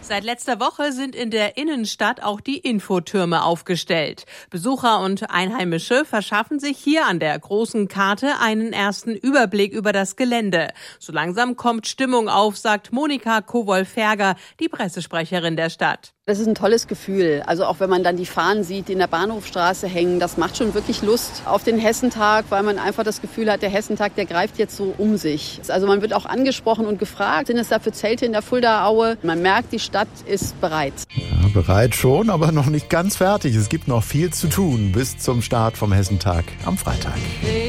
Seit letzter Woche sind in der Innenstadt auch die Infotürme aufgestellt. Besucher und Einheimische verschaffen sich hier an der großen Karte einen ersten Überblick über das Gelände. So langsam kommt Stimmung auf, sagt Monika Kowol-Ferger, die Pressesprecherin der Stadt. Das ist ein tolles Gefühl. Also auch wenn man dann die Fahnen sieht, die in der Bahnhofstraße hängen, das macht schon wirklich Lust auf den Hessentag, weil man einfach das Gefühl hat, der Hessentag, der greift jetzt so um sich. Also man wird auch angesprochen und gefragt, sind es da für Zelte in der Fuldaer Aue? Man merkt, die Stadt ist bereit. Ja, bereit schon, aber noch nicht ganz fertig. Es gibt noch viel zu tun bis zum Start vom Hessentag am Freitag.